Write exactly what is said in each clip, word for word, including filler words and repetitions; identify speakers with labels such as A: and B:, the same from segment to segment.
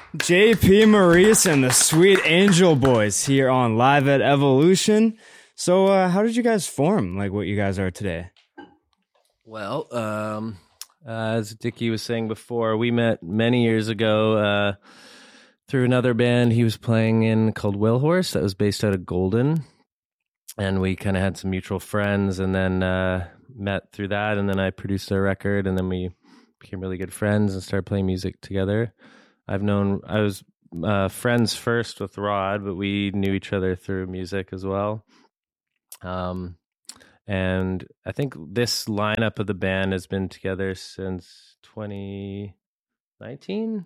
A: J P Maurice and the Sweet Angel Boys here on Live at Evolution. So, uh, how did you guys form, like, what you guys are today?
B: Well, um, uh, as Dickie was saying before, we met many years ago uh, through another band he was playing in called Whalehorse that was based out of Golden. And we kind of had some mutual friends and then uh, met through that. And then I produced a record and then we became really good friends and started playing music together. I've known, I was uh, friends first with Rod, but we knew each other through music as well. Um, and I think this lineup of the band has been together since twenty nineteen.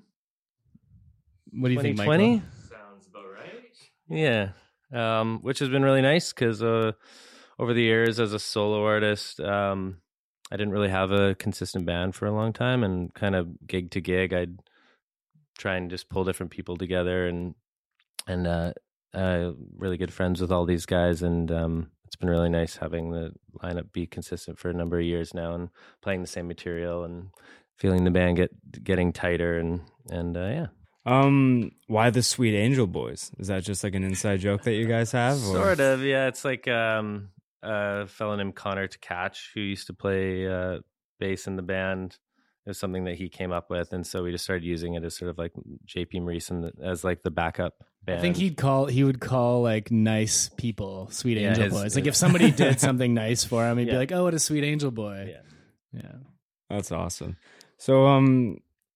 C: What do you think,
B: twenty twenty?
C: Michael?
D: Sounds about right.
B: Yeah. Um, which has been really nice because uh, over the years as a solo artist, um, I didn't really have a consistent band for a long time, and kind of gig to gig, I'd try and just pull different people together, and and uh, uh, really good friends with all these guys, and um, it's been really nice having the lineup be consistent for a number of years now, and playing the same material, and feeling the band get getting tighter, and and uh, yeah.
A: Um, why the Sweet Angel Boys? Is that just like an inside joke that you guys have? Or?
B: Sort of, yeah. It's like um, a fellow named Connor Tkach who used to play uh, bass in the band. It was something that he came up with, and so we just started using it as sort of like J P Maurice and the, as like the backup band.
C: I think he'd call he would call like nice people Sweet
B: Yeah,
C: Angel
B: his-
C: Boys. Like
B: his-
C: if somebody did something nice for him, he'd
B: Yeah.
C: be like, "Oh, what a sweet angel boy."
B: Yeah.
C: Yeah.
A: That's awesome. So, um,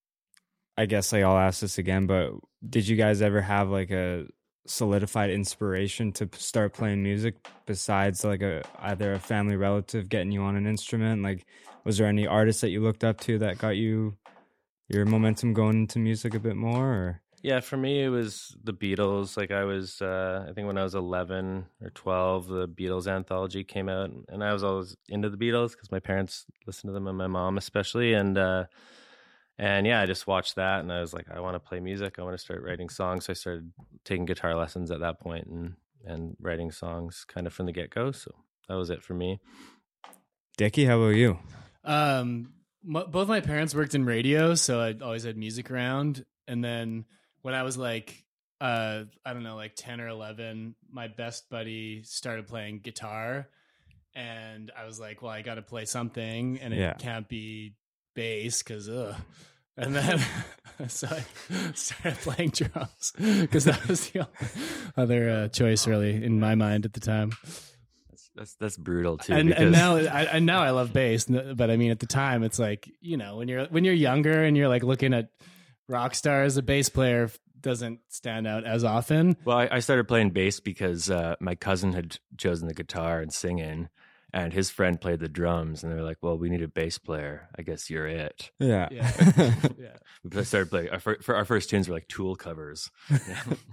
A: I guess like I'll ask this again, but did you guys ever have like a solidified inspiration to p- start playing music besides like a either a family relative getting you on an instrument? Like, was there any artists that you looked up to that got you your momentum going into music a bit more? Or
B: Yeah, for me it was the Beatles. Like I was, uh, I think when I was eleven or twelve, the Beatles anthology came out, and I was always into the Beatles because my parents listened to them, and my mom especially. And uh, and yeah, I just watched that, and I was like, I want to play music. I want to start writing songs. So I started taking guitar lessons at that point, and and writing songs kind of from the get go. So that was it for me.
A: Dickie, how about you?
C: Um, m- both my parents worked in radio, so I always had music around. And then when I was like, uh, I don't know, like ten or eleven, my best buddy started playing guitar, and I was like, well, I got to play something, and it
A: Yeah.
C: can't be bass because ugh. And then so I started playing drums because that was the other uh, choice, really, in my mind at the time.
D: That's that's, that's brutal too.
C: And
D: because
C: and now I and now I love bass, but I mean at the time it's like, you know, when you're when you're younger and you're like looking at rock stars, a bass player doesn't stand out as often.
D: well, I, I started playing bass because uh, my cousin had chosen the guitar and singing, and his friend played the drums, and they were like, "Well, we need a bass player. I guess you're it."
A: Yeah.
C: Yeah, yeah.
D: We started playing. Our, fir- for our first tunes were like Tool covers.
B: Every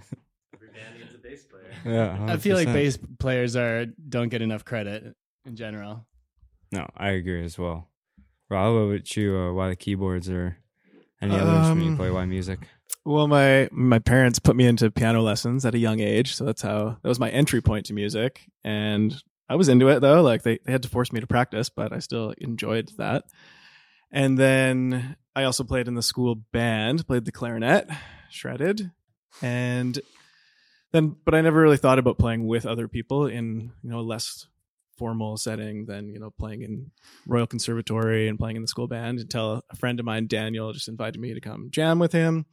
B: band needs a bass player.
A: Yeah,
C: I feel like
A: one hundred percent.
C: bass players are don't get enough credit in general.
A: No, I agree as well. Rob, what about you? Uh, why the keyboards or any other instrument you
E: Um,
A: play? Why music?
E: Well, my my parents put me into piano lessons at a young age, so that's how that was my entry point to music. And I was into it though; like they, they had to force me to practice, but I still enjoyed that. And then I also played in the school band, played the clarinet, shredded, and then but I never really thought about playing with other people in you know a less formal setting than you know playing in Royal Conservatory and playing in the school band until a friend of mine, Daniel, just invited me to come jam with him.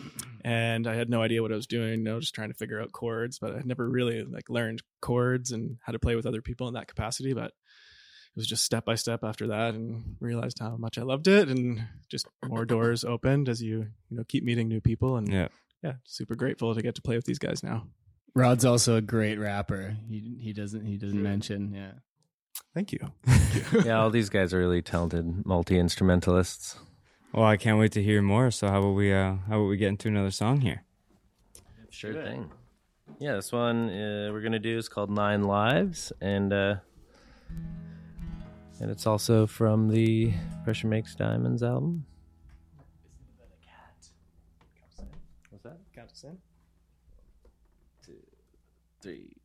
E: And I had no idea what I was doing, you know, just trying to figure out chords, but I never really like learned chords and how to play with other people in that capacity. But it was just step by step after that, and realized how much I loved it, and just more doors opened as you you know keep meeting new people. And
A: Yeah.
E: yeah, super grateful to get to play with these guys now.
C: Rod's also a great rapper. He he doesn't he doesn't mention yeah.
E: Thank you.
B: Yeah, all these guys are really talented multi-instrumentalists.
A: Well, I can't wait to hear more. So how about we uh, how about we get into another song here?
B: Sure thing. Yeah, this one uh, we're gonna do is called Nine Lives, and uh, and it's also from the Pressure Makes Diamonds album. What's that?
E: Count us in.
B: Three.